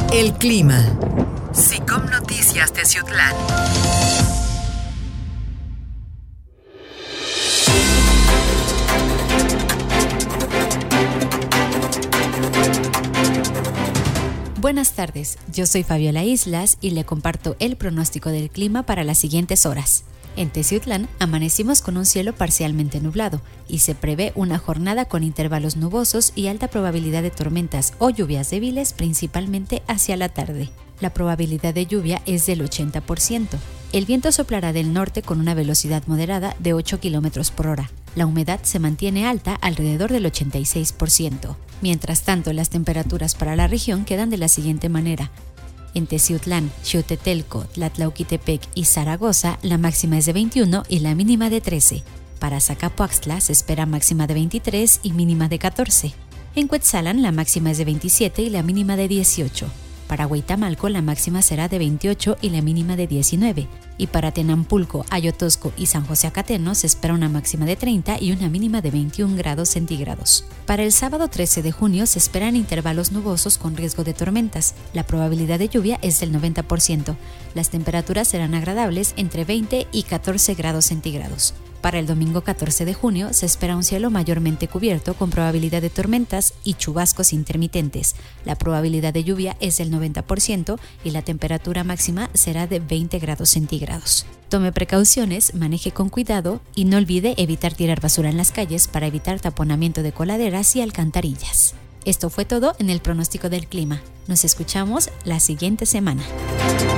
El clima. SICOM Noticias Teciutlán. Buenas tardes, yo soy Fabiola Islas y le comparto el pronóstico del clima para las siguientes horas. En Teciutlán amanecimos con un cielo parcialmente nublado y se prevé una jornada con intervalos nubosos y alta probabilidad de tormentas o lluvias débiles principalmente hacia la tarde. La probabilidad de lluvia es del 80%. El viento soplará del norte con una velocidad moderada de 8 km por hora. La humedad se mantiene alta alrededor del 86%. Mientras tanto, las temperaturas para la región quedan de la siguiente manera. En Teciutlán, Xiutetelco, Tlatlauquitepec y Zaragoza, la máxima es de 21 y la mínima de 13. Para Zacapoaxtla se espera máxima de 23 y mínima de 14. En Cuetzalan, la máxima es de 27 y la mínima de 18. Para Huitamalco, la máxima será de 28 y la mínima de 19. Y para Tenampulco, Ayotosco y San José Acateno se espera una máxima de 30 y una mínima de 21 grados centígrados. Para el sábado 13 de junio se esperan intervalos nubosos con riesgo de tormentas. La probabilidad de lluvia es del 90%. Las temperaturas serán agradables entre 20 y 14 grados centígrados. Para el domingo 14 de junio se espera un cielo mayormente cubierto con probabilidad de tormentas y chubascos intermitentes. La probabilidad de lluvia es del 90% y la temperatura máxima será de 20 grados centígrados. Tome precauciones, maneje con cuidado y no olvide evitar tirar basura en las calles para evitar taponamiento de coladeras y alcantarillas. Esto fue todo en el pronóstico del clima. Nos escuchamos la siguiente semana.